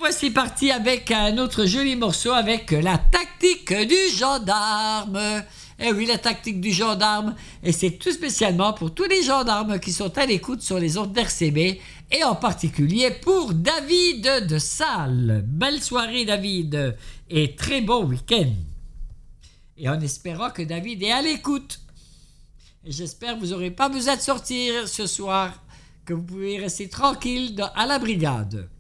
voici parti avec un autre joli morceau avec la tactique du gendarme. Eh oui, la tactique du gendarme. Et c'est tout spécialement pour tous les gendarmes qui sont à l'écoute sur les ondes d'RCB et en particulier pour David de Salles. Belle soirée, David, et très bon week-end. Et en espérant que David est à l'écoute. Et j'espère que vous n'aurez pas besoin de sortir ce soir, que vous pouvez rester tranquille à la brigade.